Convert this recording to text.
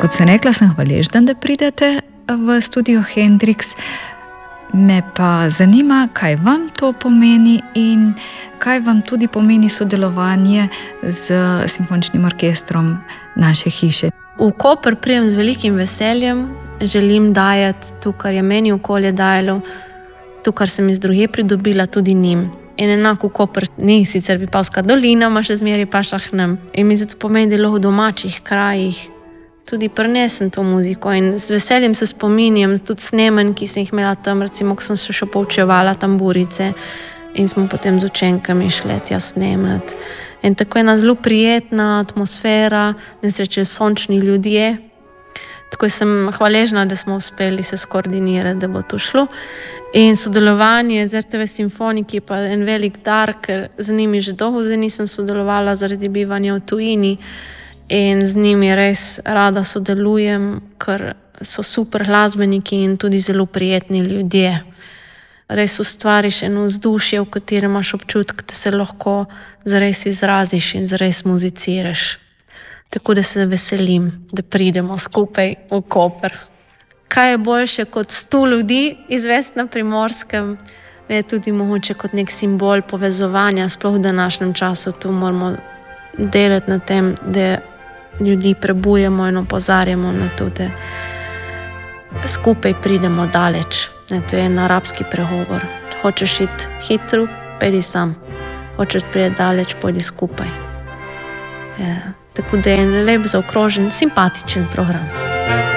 Kot sem rekla, sem hvaležna, da pridete v studio Hendrix. Me pa zanima, kaj vam to pomeni in kaj vam tudi pomeni sodelovanje z simfoničnim orkestrom naše hiše. V Koper prijem z velikim veseljem, želim dajati to, kar je meni okolje dajalo, to, kar sem iz drugje pridobila, tudi njim. In enako Koper ni sicer Vipavska dolina, ima še zmeraj pa Šahnem. In mi zato pomeni, da lahko v domačih krajih tudi prinesem to muziko. In z veseljem se spominjam tudi snemanj, ki sem jih imela tam, recimo, ko sem se še poučevala tamburice in smo potem z učenkami šli tja snemati. In tako je ena zelo prijetna atmosfera, nesreče sončni ljudje. Tako sem hvaležna, da smo uspeli se skoordinirati, da bo to šlo. In sodelovanje z RTV Simfoniki je pa en velik dar, ker z njimi že dolgo zdaj nisem sodelovala zaradi bivanja v tujini. In z njimi res rada sodelujem, ker so super glasbeniki in tudi zelo prijetni ljudje. Res ustvariš eno vzdušje, v katerem imaš občutek, da se lahko zares izraziš in zares muziciraš. Tako da se veselim, da pridemo skupaj v Koper. Kaj je boljše kot 100 ljudi izvesti na Primorskem, je tudi mogoče kot nek simbol povezovanja, sploh v današnjem času. Tu moramo delati na tem, da ljudi prebujemo in opozarjamo na to, da skupaj pridemo daleč. To je en arabski pregovor. Če hočeš iti hitro, pojdi sam. Hočeš priti daleč, pojdi skupaj. Tako da je en lep zaokrožen, simpatičen program.